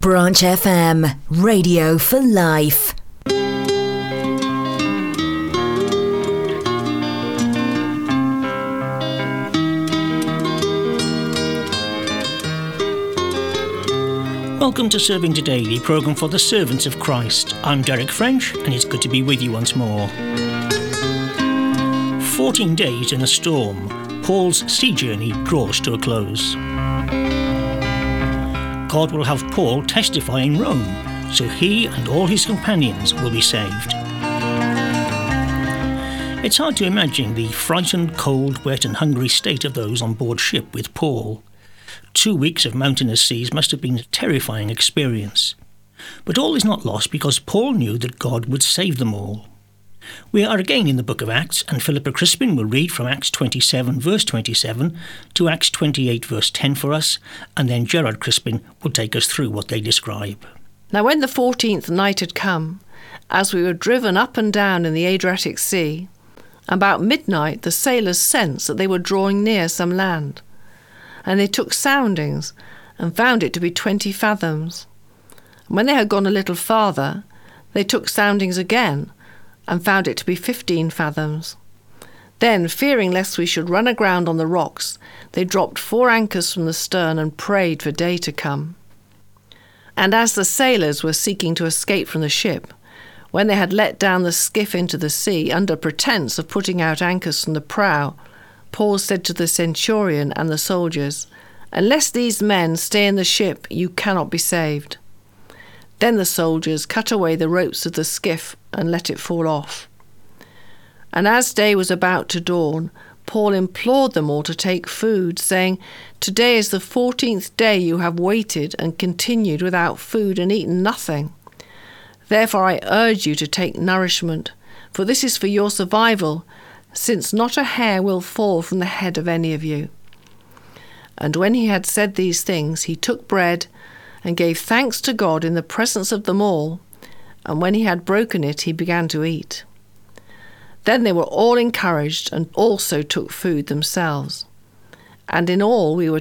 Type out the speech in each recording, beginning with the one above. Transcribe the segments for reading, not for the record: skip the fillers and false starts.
Branch FM, radio for life. Welcome to Serving Today, the programme for the servants of Christ. I'm Derek French, and it's good to be with you once more. 14 days in a storm, Paul's sea journey draws to a close. God will have Paul testify in Rome, so he and all his companions will be saved. It's hard to imagine the frightened, cold, wet and hungry state of those on board ship with Paul. 2 weeks of mountainous seas must have been a terrifying experience. But all is not lost because Paul knew that God would save them all. We are again in the book of Acts, and Philippa Crispin will read from Acts 27 verse 27 to Acts 28 verse 10 for us, and then Gerard Crispin will take us through what they describe. Now when the 14th night had come, as we were driven up and down in the Adriatic Sea, about midnight the sailors sensed that they were drawing near some land. And they took soundings, and found it to be 20 fathoms. And when they had gone a little farther, they took soundings again, and found it to be 15 fathoms. Then, fearing lest we should run aground on the rocks, they dropped 4 anchors from the stern and prayed for day to come. And as the sailors were seeking to escape from the ship, when they had let down the skiff into the sea under pretence of putting out anchors from the prow, Paul said to the centurion and the soldiers, "Unless these men stay in the ship, you cannot be saved." Then the soldiers cut away the ropes of the skiff and let it fall off. And as day was about to dawn, Paul implored them all to take food, saying, "Today is the 14th day you have waited and continued without food and eaten nothing. Therefore I urge you to take nourishment, for this is for your survival, since not a hair will fall from the head of any of you." And when he had said these things, he took bread and gave thanks to God in the presence of them all, and when he had broken it, he began to eat. Then they were all encouraged and also took food themselves. And in all we were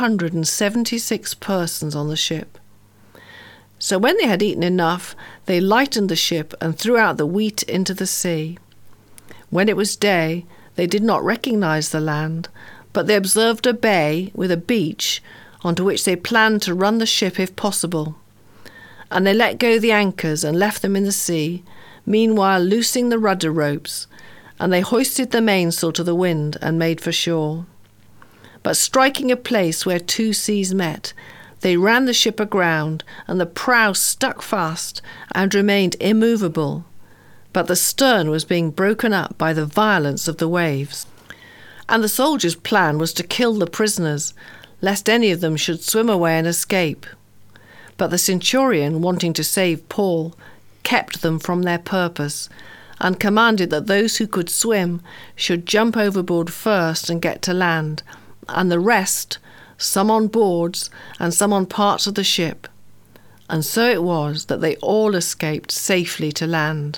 276 persons on the ship. So when they had eaten enough, they lightened the ship and threw out the wheat into the sea. When it was day, they did not recognize the land, but they observed a bay with a beach onto which they planned to run the ship if possible. And they let go the anchors and left them in the sea, meanwhile loosing the rudder ropes, and they hoisted the mainsail to the wind and made for shore. But striking a place where 2 seas met, they ran the ship aground, and the prow stuck fast and remained immovable. But the stern was being broken up by the violence of the waves. And the soldiers' plan was to kill the prisoners, lest any of them should swim away and escape. But the centurion, wanting to save Paul, kept them from their purpose, and commanded that those who could swim should jump overboard first and get to land, and the rest, some on boards and some on parts of the ship. And so it was that they all escaped safely to land.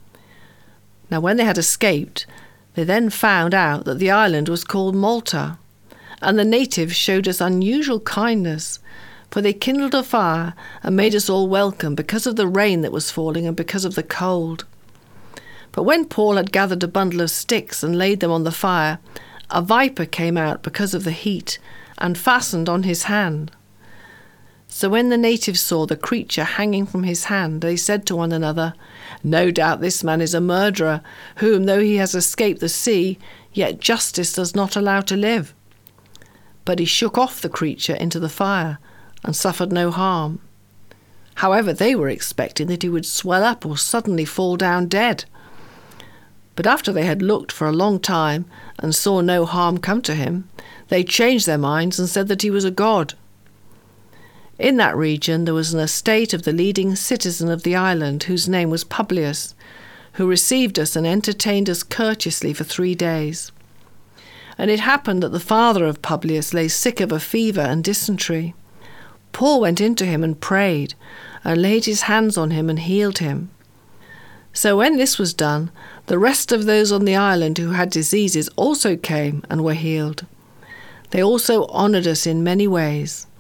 Now when they had escaped, they then found out that the island was called Malta, and the natives showed us unusual kindness, for they kindled a fire and made us all welcome because of the rain that was falling and because of the cold. But when Paul had gathered a bundle of sticks and laid them on the fire, a viper came out because of the heat and fastened on his hand. So when the natives saw the creature hanging from his hand, they said to one another, "No doubt this man is a murderer, whom, though he has escaped the sea, yet justice does not allow to live." But he shook off the creature into the fire and suffered no harm. However, they were expecting that he would swell up or suddenly fall down dead. But after they had looked for a long time and saw no harm come to him, they changed their minds and said that he was a god. In that region there was an estate of the leading citizen of the island, whose name was Publius, who received us and entertained us courteously for 3 days. And it happened that the father of Publius lay sick of a fever and dysentery. Paul went in to him and prayed, and laid his hands on him and healed him. So when this was done, the rest of those on the island who had diseases also came and were healed. They also honoured us in many ways.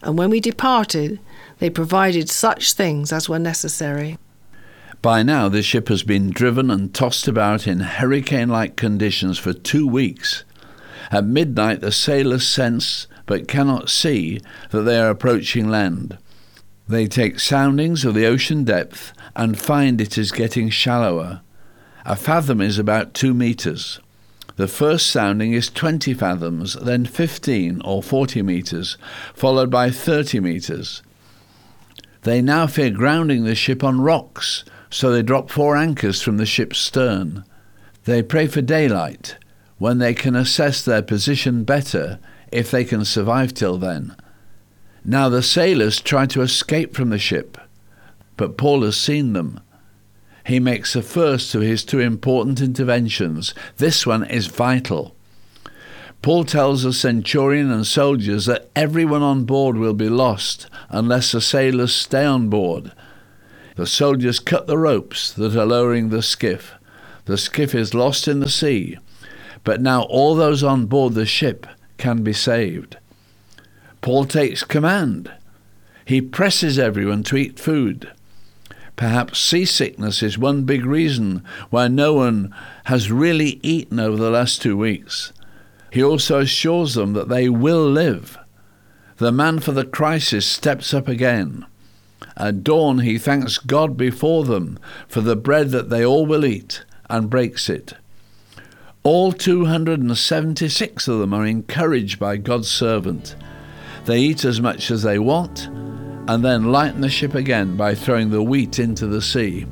and when we departed, they provided such things as were necessary. By now the ship has been driven and tossed about in hurricane-like conditions for 2 weeks. At midnight the sailors sense, but cannot see, that they are approaching land. They take soundings of the ocean depth and find it is getting shallower. A fathom is about 2 meters. The first sounding is 20 fathoms, then 15 or 40 meters, followed by 30 meters. They now fear grounding the ship on rocks, so they drop 4 anchors from the ship's stern. They pray for daylight, when they can assess their position better, if they can survive till then. Now the sailors try to escape from the ship, but Paul has seen them. He makes the first of his 2 important interventions. This one is vital. Paul tells the centurion and soldiers that everyone on board will be lost unless the sailors stay on board. The soldiers cut the ropes that are lowering the skiff. The skiff is lost in the sea, but now all those on board the ship can be saved. Paul takes command. He presses everyone to eat food. Perhaps seasickness is one big reason why no one has really eaten over the last 2 weeks. He also assures them that they will live. The man for the crisis steps up again. At dawn he thanks God before them for the bread that they all will eat, and breaks it. All 276 of them are encouraged by God's servant. They eat as much as they want, and then lighten the ship again by throwing the wheat into the sea.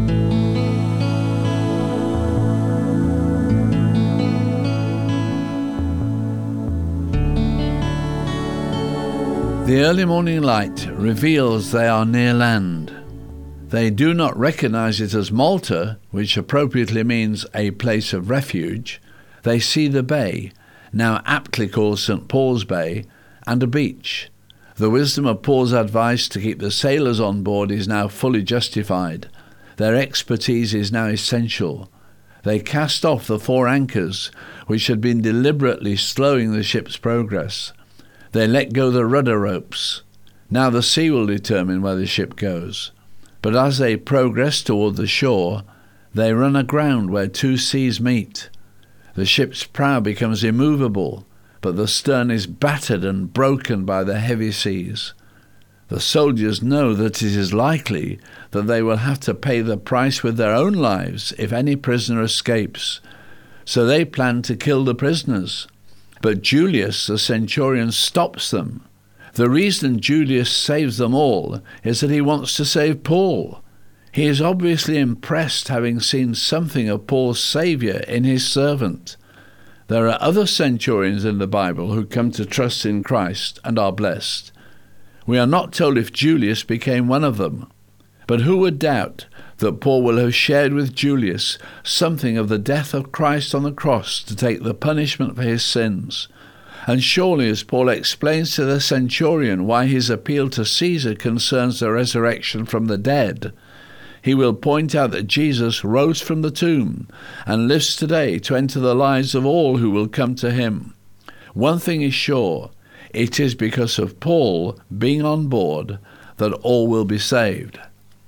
The early morning light reveals they are near land. They do not recognize it as Malta, which appropriately means a place of refuge. They see the bay, now aptly called St. Paul's Bay, and a beach. The wisdom of Paul's advice to keep the sailors on board is now fully justified. Their expertise is now essential. They cast off the 4 anchors, which had been deliberately slowing the ship's progress. They let go the rudder ropes. Now the sea will determine where the ship goes. But as they progress toward the shore, they run aground where 2 seas meet. The ship's prow becomes immovable, but the stern is battered and broken by the heavy seas. The soldiers know that it is likely that they will have to pay the price with their own lives if any prisoner escapes, so they plan to kill the prisoners. But Julius, the centurion, stops them. The reason Julius saves them all is that he wants to save Paul. He is obviously impressed, having seen something of Paul's Saviour in his servant. There are other centurions in the Bible who come to trust in Christ and are blessed. We are not told if Julius became one of them. But who would doubt that Paul will have shared with Julius something of the death of Christ on the cross to take the punishment for his sins? And surely, as Paul explains to the centurion why his appeal to Caesar concerns the resurrection from the dead, he will point out that Jesus rose from the tomb and lives today to enter the lives of all who will come to him. One thing is sure, it is because of Paul being on board that all will be saved.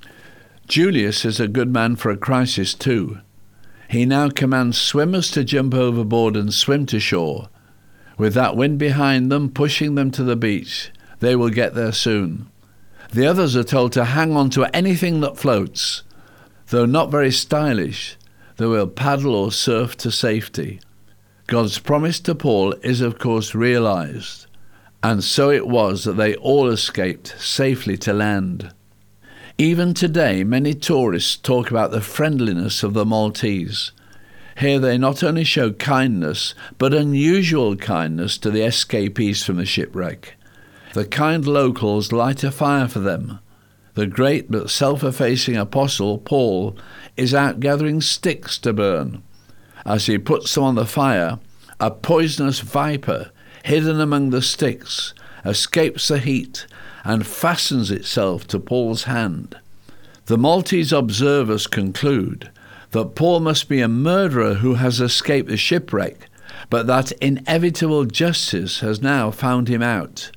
Julius is a good man for a crisis too. He now commands swimmers to jump overboard and swim to shore. With that wind behind them, pushing them to the beach, they will get there soon. The others are told to hang on to anything that floats. Though not very stylish, they will paddle or surf to safety. God's promise to Paul is of course realized, and so it was that they all escaped safely to land. Even today, many tourists talk about the friendliness of the Maltese. Here they not only show kindness, but unusual kindness to the escapees from the shipwreck. The kind locals light a fire for them. The great but self-effacing apostle, Paul, is out gathering sticks to burn. As he puts them on the fire, a poisonous viper, hidden among the sticks, escapes the heat and fastens itself to Paul's hand. The Maltese observers conclude that Paul must be a murderer who has escaped the shipwreck, but that inevitable justice has now found him out,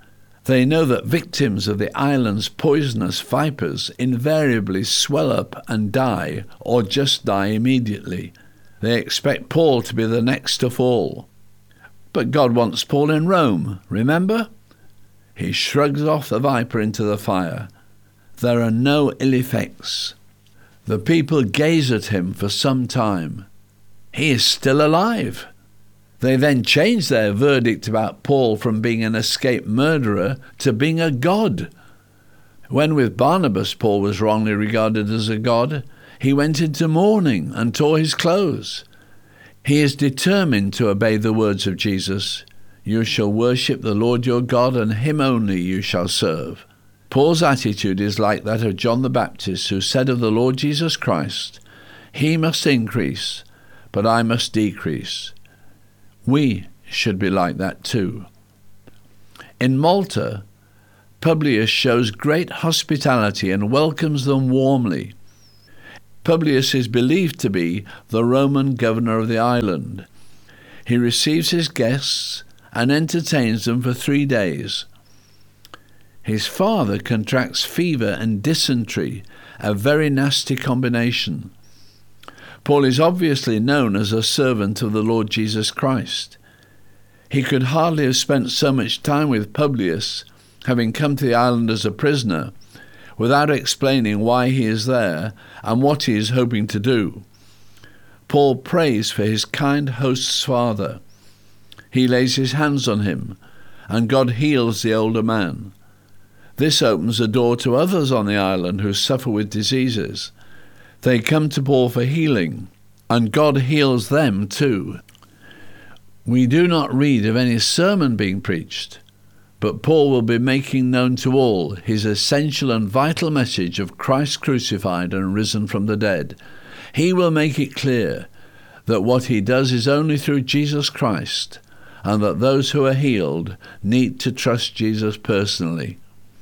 They know that victims of the island's poisonous vipers invariably swell up and die, or just die immediately. They expect Paul to be the next to fall. But God wants Paul in Rome, remember? He shrugs off the viper into the fire. There are no ill effects. The people gaze at him for some time. He is still alive. They then change their verdict about Paul from being an escaped murderer to being a god. When with Barnabas Paul was wrongly regarded as a god, he went into mourning and tore his clothes. He is determined to obey the words of Jesus. You shall worship the Lord your God, and him only you shall serve. Paul's attitude is like that of John the Baptist, who said of the Lord Jesus Christ, He must increase, but I must decrease. We should be like that too. In Malta, Publius shows great hospitality and welcomes them warmly. Publius is believed to be the Roman governor of the island. He receives his guests and entertains them for 3 days. His father contracts fever and dysentery, a very nasty combination. Paul is obviously known as a servant of the Lord Jesus Christ. He could hardly have spent so much time with Publius, having come to the island as a prisoner, without explaining why he is there and what he is hoping to do. Paul prays for his kind host's father. He lays his hands on him, and God heals the older man. This opens a door to others on the island who suffer with diseases. They come to Paul for healing, and God heals them too. We do not read of any sermon being preached, but Paul will be making known to all his essential and vital message of Christ crucified and risen from the dead. He will make it clear that what he does is only through Jesus Christ, and that those who are healed need to trust Jesus personally.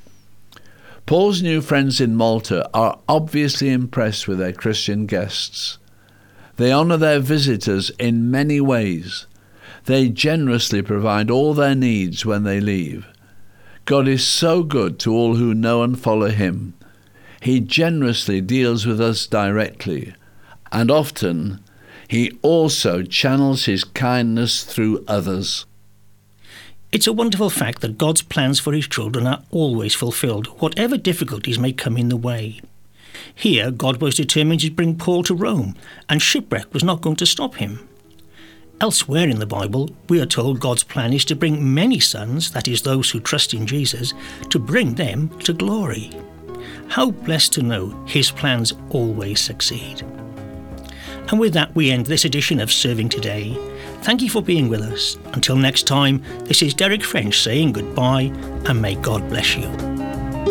Paul's new friends in Malta are obviously impressed with their Christian guests. They honour their visitors in many ways. They generously provide all their needs when they leave. God is so good to all who know and follow him. He generously deals with us directly, and often he also channels his kindness through others. It's a wonderful fact that God's plans for his children are always fulfilled, whatever difficulties may come in the way. Here, God was determined to bring Paul to Rome, and shipwreck was not going to stop him. Elsewhere in the Bible, we are told God's plan is to bring many sons, that is, those who trust in Jesus, to bring them to glory. How blessed to know his plans always succeed. And with that, we end this edition of Serving Today. Thank you for being with us. Until next time, this is Derek French saying goodbye, and may God bless you.